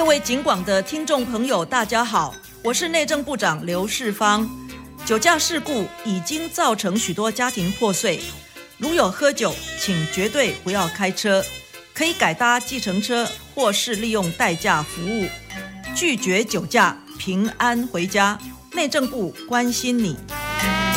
各位警广的听众朋友，大家好，我是内政部长刘世芳。酒驾事故已经造成许多家庭破碎，如有喝酒，请绝对不要开车，可以改搭计程车或是利用代驾服务，拒绝酒驾，平安回家。内政部关心你。